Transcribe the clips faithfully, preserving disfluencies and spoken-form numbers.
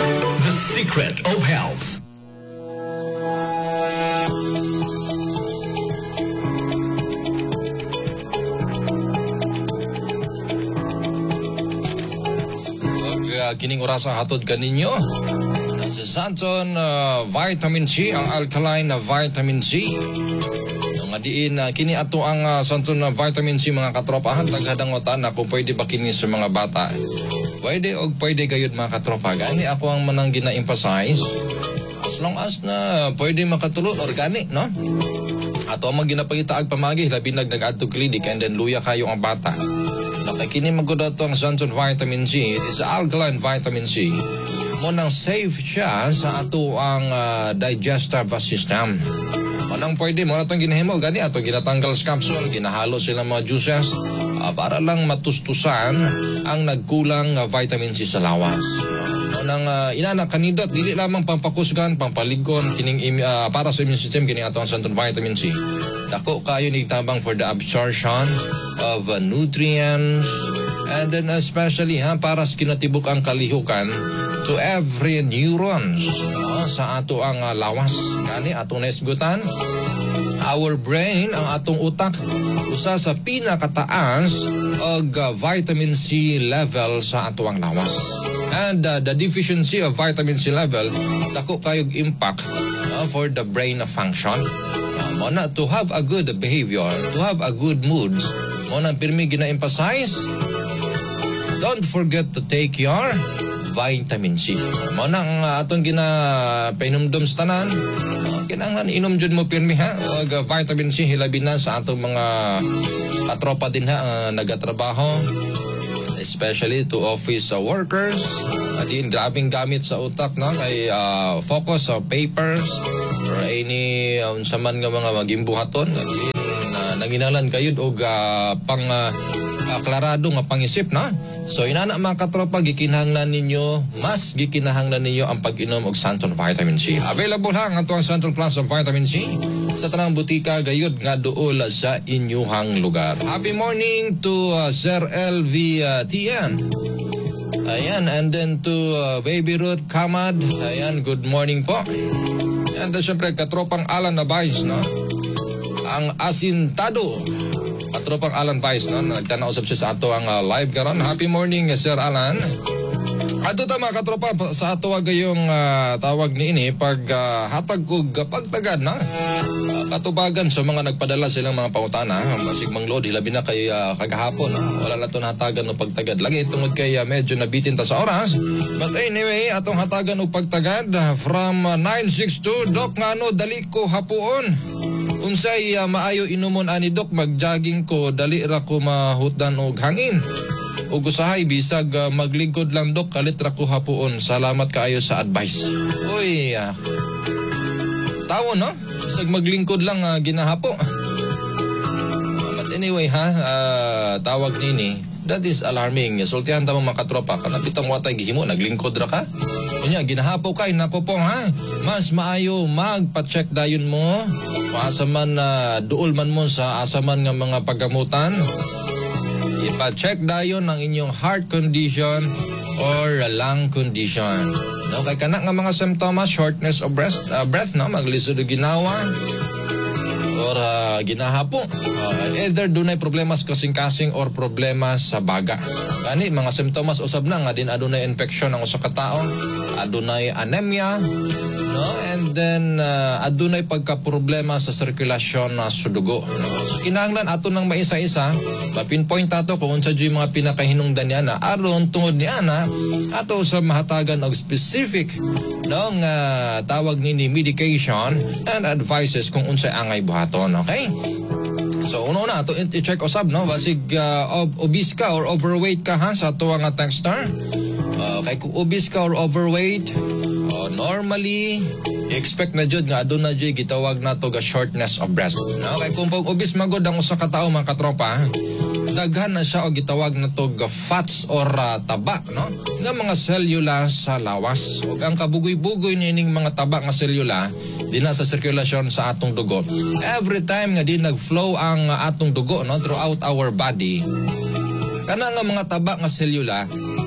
The secret of health. Ug kining orasa hatod kaninyo sa Santon uh, vitamin C, ang alkaline na vitamin C. Nga diin uh, kini ato ang uh, Santon na vitamin C mga katropahan, taghadangotan na kung pwede ba kini sa mga bata. Pwede og pwede gayud mga katropa. Gani ako ang manang gina-emphasize. As long as na pwede makatulot organic, no? Ato ang ginapangitaag pamagi labi nag nag-adto clinic and then luya kayo ang bata. Nakakini magud ato ang Santon vitamin C. It is alkaline vitamin C. Mo nang safe siya sa ato ang uh, digestive system. Manang pwede mo na itong ginahimo. Gani ato ginatanggal sa capsule, ginahalo sila mga juices uh, para lang matustusan ang nagkulang uh, vitamin C sa lawas. Uh, nang uh, inana kanidot, dili lamang pampakusgan, pampaligon, kining, uh, para sa immune system, kining ato ang Santon vitamin C. Dako kayo nigtabang for the absorption of uh, nutrients, and then especially ha, para sa kinatibuk ang kalihukan to every neurons uh, sa ato ang uh, lawas. Gani atong nesgutan, our brain, ang atong utak, usa sa pinakataas og uh, vitamin C level sa ato ang lawas. And uh, the deficiency of vitamin C level, dako kayog impact uh, for the brain function. Uh, muna, to have a good behavior, to have a good mood, muna pirmi gina-emphasize, don't forget to take your vitamin C. Muna ang uh, atong gina-painumdum sa tanan, uh, kinanglan inom dyan mo pirmi ha, og uh, vitamin C hilabi na sa atong mga katropa din ha, uh, nagatrabaho, especially to office uh, workers. Uh, din grabing gamit sa utak no, kay uh, focus sa uh, papers or any unsa um, man nga mga magimbuhaton. Din uh, nanginalan kayud og uh, pang uh, uh, klarado nga pangisip na. So inana mga katropa, gikinahanglan ninyo, mas gikinahanglan ninyo ang pag-inom og Santon vitamin C. Available ha ang ato ang Santon Plus of vitamin C sa tanang butika gayud nga duol sa inyuhang lugar. Happy morning to uh, Sir L V uh, T N. Ayan, and then to uh, Baby Ruth Kamad. Ayan, good morning po. And uh, syempre katropang Alan na Vice, no? Ang asintado. Katropang Alan Vice, no? Nagtanausap siya sa ato ang uh, live karon. Happy morning, Sir Alan. Ato ta mga katropa, sa ato gayong uh, tawag ni ini pag uh, hatag og pagtagad na uh, katubagan sa mga nagpadala silang mga pangutana, basig mangload hilabi na kay uh, kagahapon, uh, wala na to nahatagan og pagtagad lagi tungod kay uh, medyo nabitin ta sa oras. But anyway, atong hatagan og pagtagad uh, from uh, nine six two Dok ngano dali ko hapuon. Unsay uh, maayo inumon ani Dok, magjogging ko, dali ra ko mahutdan og hangin. Ug usahay bisag uh, maglingkod lang Dok, kalit ra ko hapuon. Salamat kaayo sa advice. Uy, uh, tawo no? Bisag maglingkod lang uh, ginahapo. Uh, but anyway ha, uh, tawag nini, that is alarming. Sultihan ta mo mga katropa, kanapitang watay gihimo, naglingkod ra ka. Unya, ginahapo kay, nako po ha. Mas maayo magpa-check dayon mo. Asa man uh, duol man mo sa asaman nga mga paggamutan. Ipa-check dayon ang inyong heart condition or lung condition. No, kay kana nga mga simptomas, shortness of breath, uh, breath no, maglisod og ginawa or uh, ginahapo. Uh, either dunay problema sa kasing-kasing or problema sa baga. Kani mga simptomas usab na nga din adunay infection ang usa ka tawo, adunay anemia, no, and then uh, adunay pagka-problema sa sirkulasyon uh, sa dugo. No? So kinahanglan ato nang maisa-isa, ma-pinpoint ato kung unsa jud mga pinakahinungdan niya na aron tungod ni ana ato sa mahatagan og specific no nga uh, tawag nini medication and advices kung unsay angay buhaton, okay? So uno na ato i-check usab no, basig uh, obese ka or overweight ka ha sa ato nga texter. Uh, kay kung obese ka or overweight, uh, normally i-expect na jud nga aduna jud gitawag nato ga shortness of breath. No, kay kung pag obese magod ang usa ka tawo mga katropa, daghan na siya og gitawag nato ga fats or uh, taba, no? Nga mga selula sa lawas. Ug ang kabugoy-bugoy nining mga taba nga selula di na sa sirkulasyon sa atong dugo. Every time nga di nag-flow ang uh, atong dugo no throughout our body, kana nga mga taba nga selula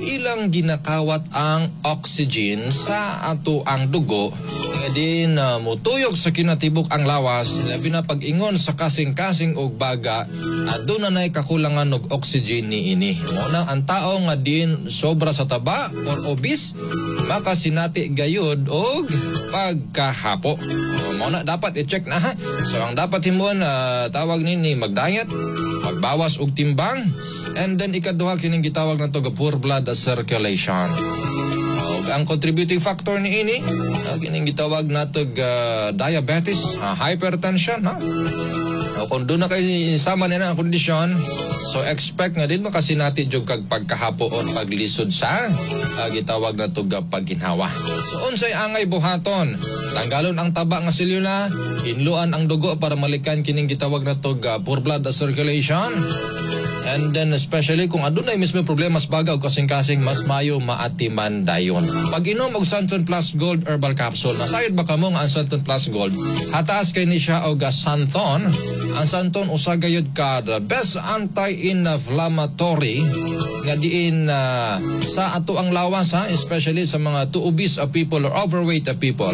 ilang ginakawat ang oxygen sa ato ang dugo nga din uh, mutuyok sa kinatibok ang lawas labi na pag-ingon sa kasing-kasing og baga aduna nay kakulangan og oxygen ni ini. Muna ang tao nga din sobra sa taba or obese makasinati gayud og pagkahapo. Muna dapat i-check na ha. So ang dapat himuon uh, tawag nini magdayat, magbawas og timbang, and then ikaduha kining gitawag na to ga poor blood circulation. Uh, ang contributing factor ni ini uh, kining gitawag na to ga diabetes, uh, hypertension, no? Uh, kung doon na kayo sama nila ang kondisyon, so expect nga din makasinati jud kag pagkahapo o paglisod sa uh, gitawag na to ga pagginhawa. So unsay angay buhaton? Tanggalon ang taba nga selula, hinluan ang dugo para malikan kining gitawag na to ga poor blood circulation. And then especially kung adunay mismo problema sa baga o kasing-kasing mas mayo maatiman dayon. Pag inom og Santon Plus Gold Herbal Capsule, nasayod ba kamo nga ang Santon Plus Gold? Hataas kay ni siya og Santon. Ang Santon usa gayud ka the best anti-inflammatory nga diin uh, sa ato ang lawas ha, especially sa mga too obese uh, people or overweight uh, people.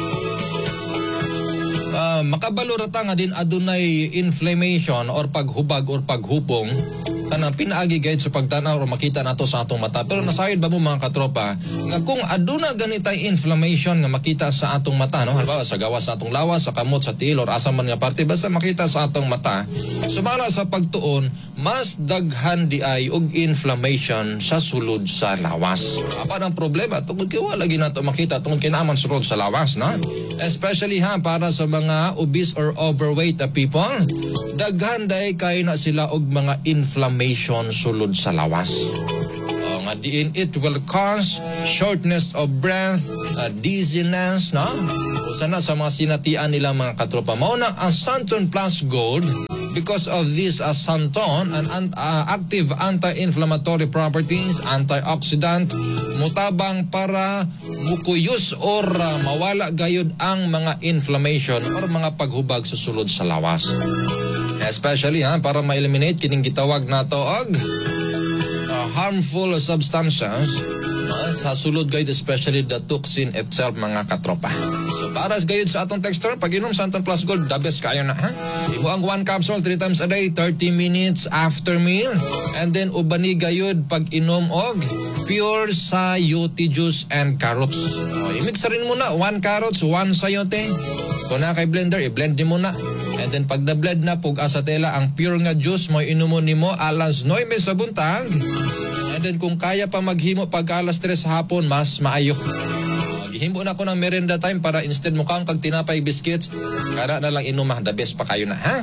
Uh, makabalurata nga din adunay inflammation or paghubag or paghupong kanang pinaagi gayud sa pagtanaw o makita nato sa atong mata. Pero nasayod ba mo mga katropa nga kung aduna ganitay inflammation nga makita sa atong mata, no? Halimbawa sa gawas sa atong lawas, sa kamot, sa tiil or asa man nga parte basta makita sa atong mata, sumala sa pagtuon mas daghan di ay og inflammation sa sulod sa lawas. Apa ang problema tungod kay wala gyud nato makita tungod kay naman sulod sa lawas, no? Especially ha para sa mga obese or overweight uh, people, daghan day kay na sila og mga inflammation sulod sa lawas. O nga diin it will cause shortness of breath, uh, dizziness, no? Usa na sa mga sinatian nila mga katropa. Mao na ang Santon Plus Gold because of this uh, Santon and uh, active anti-inflammatory properties, antioxidant, mutabang para mukuyos or uh, mawala gayud ang mga inflammation or mga paghubag sa sulod sa lawas. Especially ha, para ma-eliminate kining gitawag nato og uh, harmful substances uh, sa sulod gayud, especially the toxin itself mga katropa. So para gayud sa atong texture, pag inom Santon Plus Gold, the best kayo na ha. Imo ang one capsule three times a day, thirty minutes after meal, and then ubani gayud pag inom og pure sayote juice and carrots. O, i-mix rin muna one carrots, one sayote. Kung na kay blender, i-blend din muna. And then pag na-blend na pug asa tela ang pure nga juice mo inumon nimo alas nine sa buntag. And then kung kaya pa maghimo pag alas tres hapon, mas maayo. Maghimo na ko ng merienda time para instead mo kang kag tinapay biscuits, kada na lang inumah, the best pa kayo na ha.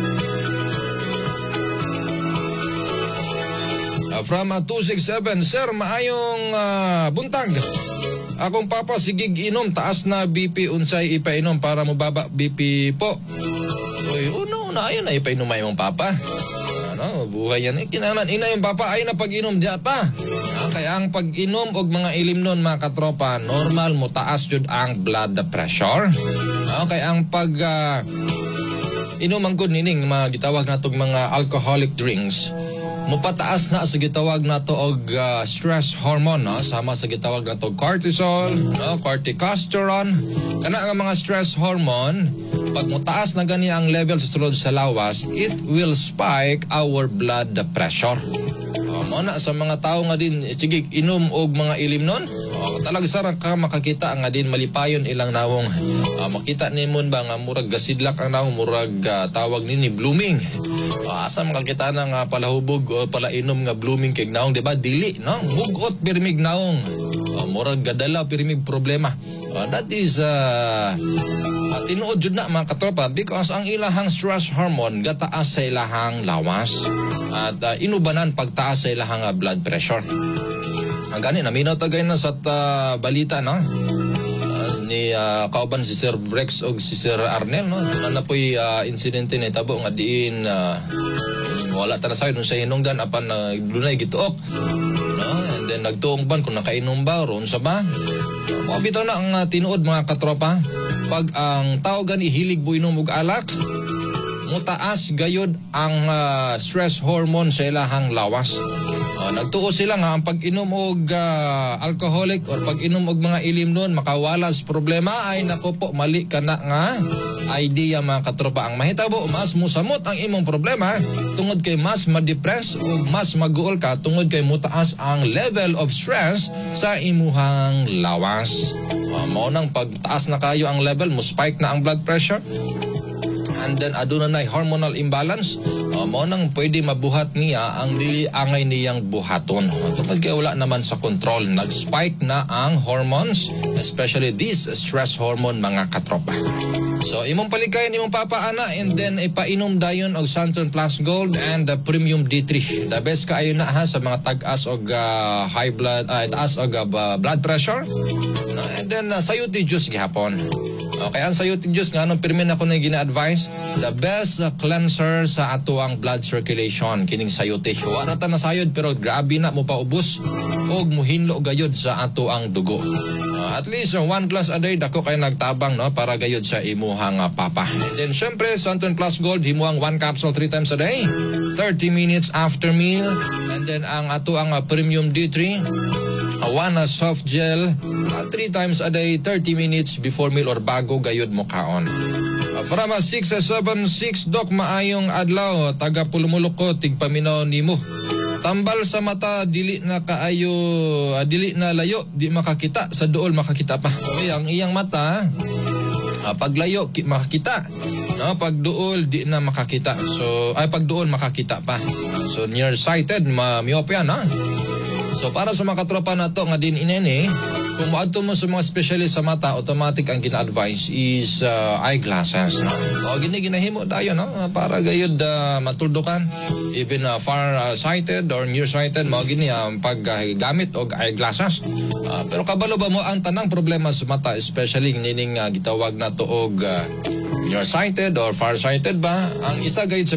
Uh, from uh, two six seven, sir, maayong uh, buntag. Akong papa sigig inom, taas na B P, unsay ipainom para mababa B P po. Uy, una una ayon na ipainom ay mong papa. Ano, buhay yan. Eh, kinahanglan ina yung papa ay na pag-inom diya pa. Ah, kaya ang pag-inom og mga ilimnon mga katropa, normal mo taas jud ang blood pressure. Ah, kaya ang pag uh, inom ang good nining mga gitawag natong mga alcoholic drinks, mupataas na sa gitawag nato og uh, stress hormone, no? Sama sa gitawag nato cortisol, no? Corticosterone. Kana nga mga stress hormone, pag mutaas na gani ang level sa sulod sa lawas, it will spike our blood pressure. O, mo na sa mga tao nga din sige inom og mga ilimnon, o, talaga sarang ka makakita nga din malipayon ilang nawong. Uh, makita nimon ba nga murag gasidlak ang nawong, murag uh, tawag nini blooming. Uh, asa makakita na nga palahubog o palainom nga blooming kay naong, di ba? Dili, no? Mugot pirmig naong. Uh, murag gadala pirmig problema. Uh, that is uh, uh, tinuod jud na mga katropa because ang ilahang stress hormone gataas sa ilahang lawas at uh, inubanan pagtaas sa ilahang uh, blood pressure. Ang gani naminaw tagay na sa uh, balita, no? Ni uh, kauban si Sir Brex o si Sir Arnel, no? Na na po'y uh, insidente na itabo nga diin uh, wala ta na sa sa hinungdan apan uh, dunay gituok, no? And then nagtuong ban kung nakainom ba ron sa ba. Mo bitaw na ang uh, tinuod mga katropa, pag ang tao gani hilig bu inom og alak, mutaas gayud ang uh, stress hormone sa ilahang lawas. Uh, nagtuo sila nga ang pag-inom og uh, alcoholic or pag-inom og mga ilim nun makawalas problema ay nako po mali ka na nga idea mga katropa. Ang mahitabo mas musamot ang imong problema tungod kay mas ma-depress o mas mag-uol ka tungod kay mutaas ang level of stress sa imuhang lawas. Uh, mao nang pagtaas na kayo ang level mo spike na ang blood pressure. And then aduna na hormonal imbalance, uh, mo nang pwede mabuhat niya ang dili angay niyang buhaton. Tungkol kay wala naman sa control, nag-spike na ang hormones, especially this stress hormone mga katropa. So imong palikayan imong papaana and then ipainom dayon og Santon Plus Gold and the Premium D three. The best kaayo na ha sa mga tag-as og uh, high blood, uh, taas og uh, blood pressure. No? And then uh, sayuti juice gihapon. Okay, ang sayuti juice nga anong pirmin ako na gina-advise, the best uh, cleanser sa ato ang blood circulation kining sayuti. Wala ta na sayod pero grabe na mo paubos og muhinlo gayud sa ato ang dugo. Uh, at least uh, one glass a day dako kay nagtabang no para gayud sa imuhang uh, papa. And then syempre Santon Plus Gold himuang one capsule three times a day, thirty minutes after meal. And then ang ato ang uh, Premium D three, uh, one uh, soft gel, uh, three times a day, thirty minutes before meal or bago gayud mo kaon. Uh, from uh, six seven six Doc maayong adlaw, taga Pulumulok ko, tigpaminaw nimo. Tambal sa mata, dili na kaayo, uh, dili na layo, di makakita, sa duol makakita pa. Okay, ang iyang mata, uh, paglayo ki- makakita. No, pag duol di na makakita. So ay pag duol makakita pa. So nearsighted, ma myopia na. So para sa mga katropa nato nga din inene, kung maadto mo sa mga specialist sa mata, automatic ang gina-advise is uh, eyeglasses. No? O gini ginahimo dayo no para gayud uh, matuldukan even uh, far uh, sighted or nearsighted mao gini ang uh, paggamit uh, og eyeglasses. Uh, pero kabalo ba mo ang tanang problema sa mata, especially nining uh, gitawag nato og uh, nearsighted or farsighted ba? Ang isa gayud sa